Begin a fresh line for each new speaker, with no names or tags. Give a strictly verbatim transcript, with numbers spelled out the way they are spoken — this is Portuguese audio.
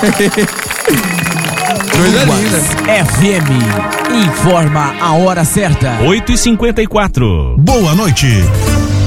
Coisa linda.
F M informa a hora certa.
oito e cinquenta e quatro.
Boa noite.